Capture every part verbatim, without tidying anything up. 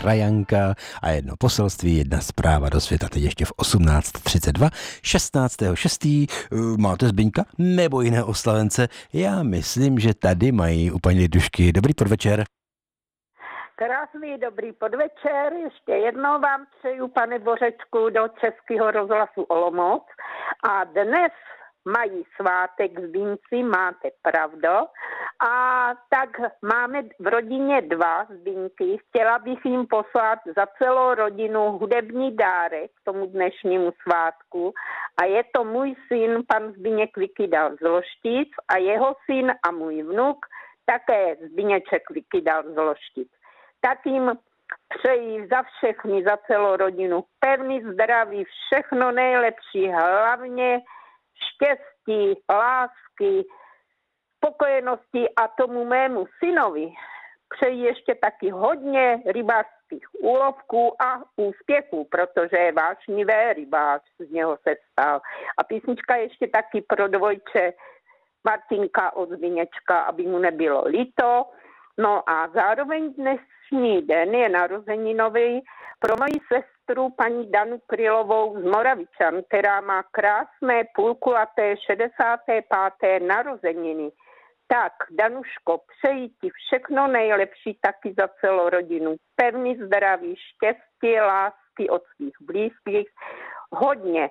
krajanka a jedno poselství, jedna zpráva do světa, teď ještě v osmnáct třicet dva, šestnáctého šestého Máte Zbyňka nebo jiné oslavence? Já myslím, že tady mají u paní Lidušky. Dobrý podvečer. Krásný dobrý podvečer. Ještě jednou vám přeju, pane Bořečku, do Českého rozhlasu Olomouc. A dnes mají svátek Zbyňci, máte pravdu. A tak máme v rodině dva Zbyňky. Chtěla bych jim poslat za celou rodinu hudební dárek k tomu dnešnímu svátku. A je to můj syn, pan Zbyněk Vykydal z Loštic, a jeho syn a můj vnuk, také Zbyněček Vykydal z Loštic. Tak jim přeji za všechny, za celou rodinu pevný zdraví, všechno nejlepší, hlavně štěstí, lásky, spokojenosti, a tomu mému synovi přeji ještě taky hodně rybářských úlovků a úspěchů, protože je vášnivý rybář, z něho se stal. A písnička ještě taky pro dvojče Martinka od Zbyněčka, aby mu nebylo líto. No a zároveň dnešní den je narozeninový pro moji sestru paní Danu Krylovou z Moravičan, která má krásné půlkulaté šedesáté páté narozeniny. Tak, Danuško, přeji ti všechno nejlepší taky za celou rodinu. Pevný zdraví, štěstí, lásky od svých blízkých, hodně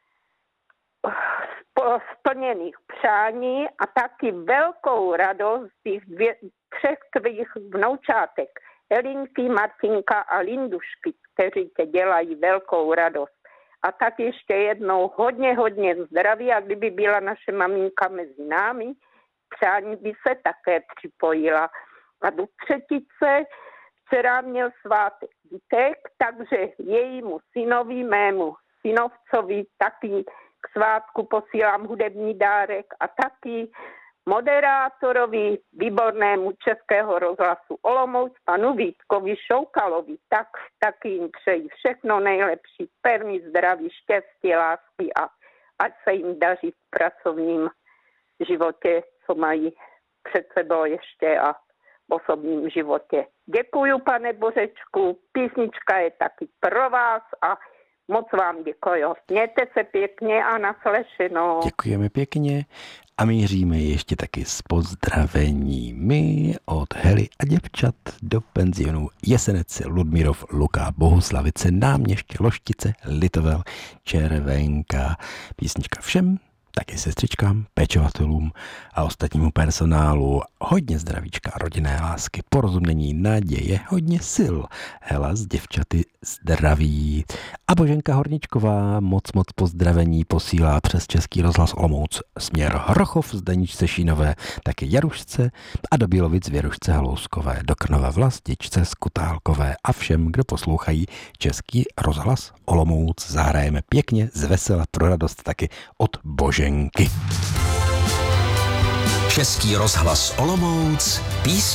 splněných přání a taky velkou radost z těch dvě, třech tvých vnoučátek, Elinky, Martinka a Lindušky, kteří tě dělají velkou radost. A tak ještě jednou hodně, hodně zdraví, a kdyby byla naše maminka mezi námi, přání by se také připojila. A do třetice včera měl svátek Vítek, takže jejímu synovi, mému synovcovi taky k svátku posílám hudební dárek a taky moderátorovi výbornému Českého rozhlasu Olomouc, panu Vítkovi Šoukalovi. Tak taky jim přeji všechno nejlepší, pevný zdraví, štěstí, lásky a ať se jim daří v pracovním životě, co mají před sebou ještě, a v osobním životě. Děkuju, pane Bořečku, písnička je taky pro vás a moc vám děkuju. Mějte se pěkně a naslyšenou. Děkujeme pěkně a míříme ještě taky s pozdraveními od Hely a děvčat do penzionu Jesenec, Ludmírov, Luká, Bohuslavice, Náměšť, Loštice, Litovel, Červenka. Písnička všem, taky sestřičkám, pečovatelům a ostatnímu personálu. Hodně zdravíčka, rodinné lásky, porozumění, naděje, hodně sil. Hela s děvčaty zdraví. A Boženka Horničková moc moc pozdravení posílá přes Český rozhlas Olomouc směr Hrochov, Zdaničce Šínové, taky Jarušce a do Bílovic Věrušce Halouskové, do Krnova Vlastičce Skutálkové a všem, kdo poslouchají Český rozhlas Olomouc. Zahrajeme pěkně, zvesela, pro radost taky od Boženky. Český rozhlas Olomouc, písně